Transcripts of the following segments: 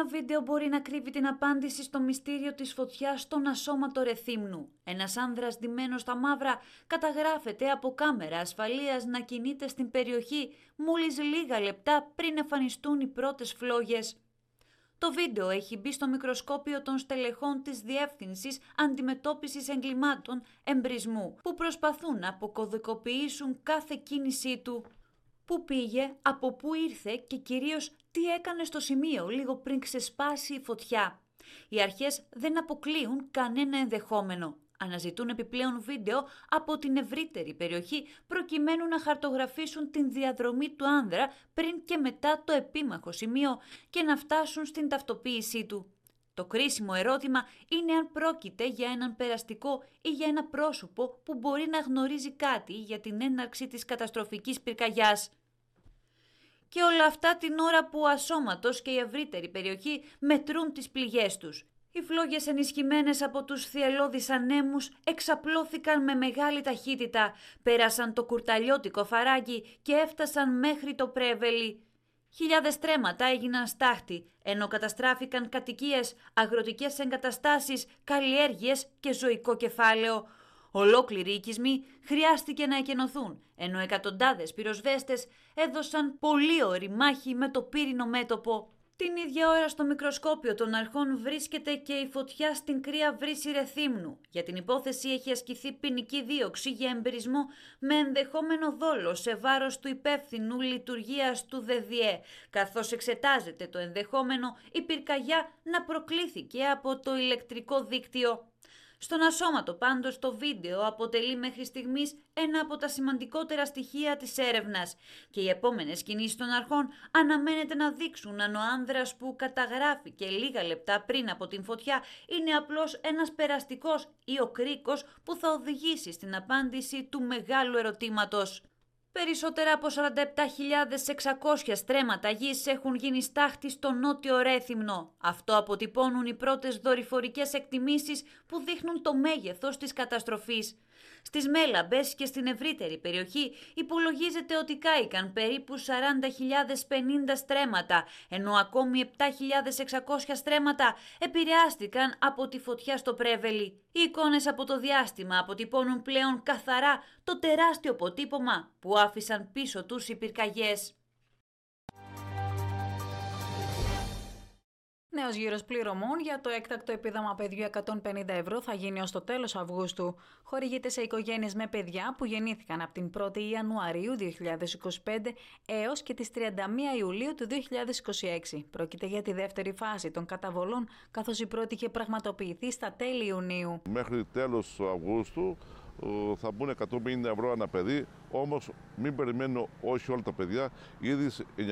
νέο βίντεο μπορεί να κρύβει την απάντηση στο μυστήριο της φωτιάς στον ασώματο Ρεθύμνου. Ένας άνδρας ντυμένος στα μαύρα καταγράφεται από κάμερα ασφαλείας να κινείται στην περιοχή μόλις λίγα λεπτά πριν εμφανιστούν οι πρώτες φλόγες. Το βίντεο έχει μπει στο μικροσκόπιο των στελεχών της Διεύθυνσης Αντιμετώπισης Εγκλημάτων Εμπρισμού, που προσπαθούν να αποκωδικοποιήσουν κάθε κίνησή του. Πού πήγε, από πού ήρθε και κυρίως τι έκανε στο σημείο λίγο πριν ξεσπάσει η φωτιά. Οι αρχές δεν αποκλείουν κανένα ενδεχόμενο. Αναζητούν επιπλέον βίντεο από την ευρύτερη περιοχή προκειμένου να χαρτογραφήσουν την διαδρομή του άνδρα πριν και μετά το επίμαχο σημείο και να φτάσουν στην ταυτοποίησή του. Το κρίσιμο ερώτημα είναι αν πρόκειται για έναν περαστικό ή για ένα πρόσωπο που μπορεί να γνωρίζει κάτι για την έναρξη της καταστροφικής πυρκαγιάς. Και όλα αυτά την ώρα που ο ασώματος και η ευρύτερη περιοχή μετρούν τις πληγές τους. Οι φλόγες ενισχυμένες από τους θυελλώδεις ανέμους εξαπλώθηκαν με μεγάλη ταχύτητα, πέρασαν το κουρταλιώτικο φαράγγι και έφτασαν μέχρι το Πρέβελι. Χιλιάδες στρέμματα έγιναν στάχτη, ενώ καταστράφηκαν κατοικίες, αγροτικές εγκαταστάσεις, καλλιέργειες και ζωικό κεφάλαιο. Ολόκληροι οικισμοί χρειάστηκε να εκενωθούν, ενώ εκατοντάδες πυροσβέστες έδωσαν πολύ ωρη μάχη με το πύρινο μέτωπο. Την ίδια ώρα στο μικροσκόπιο των αρχών βρίσκεται και η φωτιά στην κρύα βρύση Ρεθύμνου. Για την υπόθεση έχει ασκηθεί ποινική δίωξη για εμπρισμό με ενδεχόμενο δόλο σε βάρος του υπεύθυνου λειτουργίας του ΔΔΕ, καθώς εξετάζεται το ενδεχόμενο η πυρκαγιά να προκλήθηκε από το ηλεκτρικό δίκτυο. Στον ασώματο πάντως το βίντεο αποτελεί μέχρι στιγμής ένα από τα σημαντικότερα στοιχεία της έρευνας και οι επόμενες κινήσεις των αρχών αναμένεται να δείξουν αν ο άνδρας που καταγράφηκε λίγα λεπτά πριν από την φωτιά είναι απλώς ένας περαστικός ή ο κρίκος που θα οδηγήσει στην απάντηση του μεγάλου ερωτήματος. Περισσότερα από 47.600 στρέμματα γης έχουν γίνει στάχτη στο νότιο Ρέθυμνο. Αυτό αποτυπώνουν οι πρώτες δορυφορικές εκτιμήσεις που δείχνουν το μέγεθος της καταστροφής. Στις Μέλαμπες και στην ευρύτερη περιοχή υπολογίζεται ότι κάηκαν περίπου 40.050 στρέμματα, ενώ ακόμη 7.600 στρέμματα επηρεάστηκαν από τη φωτιά στο Πρέβελι. Οι εικόνες από το διάστημα αποτυπώνουν πλέον καθαρά το τεράστιο αποτύπωμα που άφησαν πίσω τους οι πυρκαγιές. Νέος γύρος πληρωμών για το έκτακτο επίδομα παιδιού 150 ευρώ θα γίνει ως το τέλος Αυγούστου. Χορηγείται σε οικογένειες με παιδιά που γεννήθηκαν από την 1η Ιανουαρίου 2025 έως και τις 31 Ιουλίου του 2026. Πρόκειται για τη δεύτερη φάση των καταβολών, καθώς η πρώτη είχε πραγματοποιηθεί στα τέλη Ιουνίου. Μέχρι τέλος Αυγούστου θα μπουν 150 ευρώ ανά παιδί, όμως μην περιμένω όχι όλα τα παιδιά, ήδη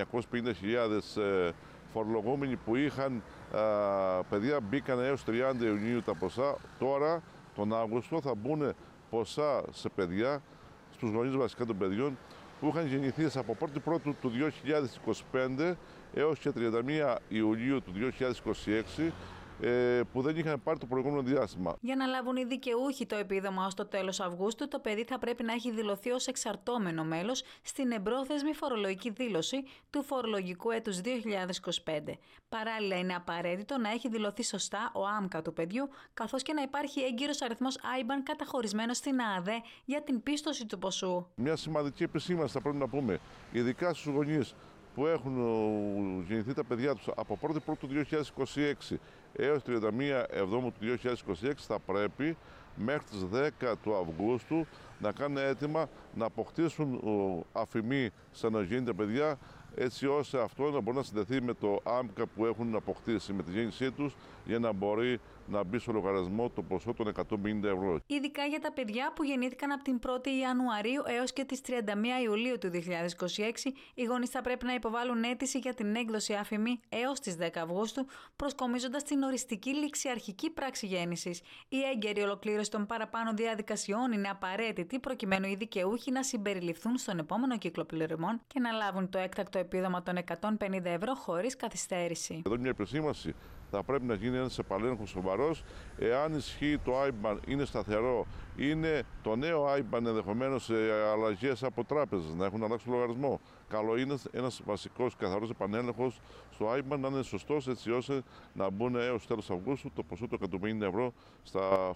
950.000 φορολογούμενοι που είχαν παιδιά μπήκαν έως 30 Ιουνίου τα ποσά. Τώρα τον Αύγουστο θα μπουν ποσά σε παιδιά, στους γονείς βασικά των παιδιών που είχαν γεννηθεί από 1η Πρώτου του 2025 έως και 31 Ιουλίου του 2026 που δεν είχαν πάρει το προηγούμενο διάστημα. Για να λάβουν οι δικαιούχοι το επίδομα ως το τέλος Αυγούστου, το παιδί θα πρέπει να έχει δηλωθεί ως εξαρτώμενο μέλος στην εμπρόθεσμη φορολογική δήλωση του φορολογικού έτους 2025. Παράλληλα, είναι απαραίτητο να έχει δηλωθεί σωστά ο άμκα του παιδιού, καθώς και να υπάρχει έγκυρος αριθμός IBAN καταχωρισμένος στην ΑΑΔΕ για την πίστοση του ποσού. Μια σημαντική επισήμανση θα πρέπει να πούμε, ειδικά στους γονείς που έχουν γεννηθεί τα παιδιά τους από 1η Πρώτου 2026 έως 31 Εβδόμου του 2026 θα πρέπει μέχρι τις 10 του Αυγούστου να κάνουν έτοιμα να αποκτήσουν αφημί σαν να γίνει τα παιδιά, έτσι ώστε αυτό να μπορεί να συνδεθεί με το άμκα που έχουν αποκτήσει με τη γέννησή τους για να μπορεί να μπει στο λογαριασμό το ποσό των 150 ευρώ. Ειδικά για τα παιδιά που γεννήθηκαν από την 1η Ιανουαρίου έως και τις 31 Ιουλίου του 2026, οι γονείς θα πρέπει να υποβάλουν αίτηση για την έκδοση αφημί έως τις 10 Αυγούστου, προσκομίζοντας την οριστική ληξιαρχική πράξη γέννησης. Η έγκαιρη ολοκλήρωση των παραπάνω διαδικασιών είναι απαραίτητη προκειμένου οι δικαιούχοι να συμπεριληφθούν στον επόμενο κύκλο πληρωμών και να λάβουν το έκτακτο επίδομα των 150 ευρώ χωρίς καθυστέρηση. Εδώ μια επισήμανση. Θα πρέπει να γίνει ένας επαλέγχος σοβαρός. Εάν ισχύει το IBAN, είναι σταθερό, είναι το νέο IBAN ενδεχομένως αλλαγές από τράπεζες, να έχουν αλλάξει λογαριασμό. Καλό είναι ένας βασικός καθαρός επανέλεγχος στο IBAN να είναι σωστός, έτσι ώστε να μπουν έως τέλος Αυγούστου το ποσό των 150 ευρώ στα